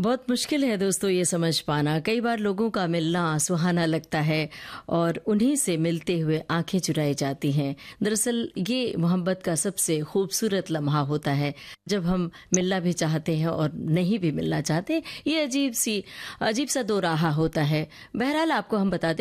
बहुत मुश्किल है दोस्तों ये समझ पाना। कई बार लोगों का मिलना सुहाना लगता है और उन्हीं से मिलते हुए आंखें चुराई जाती हैं। दरअसल ये मोहब्बत का सबसे खूबसूरत लम्हा होता है, जब हम मिलना भी चाहते हैं और नहीं भी मिलना चाहते। ये अजीब सा दो राहा होता है। बहरहाल आपको हम बताते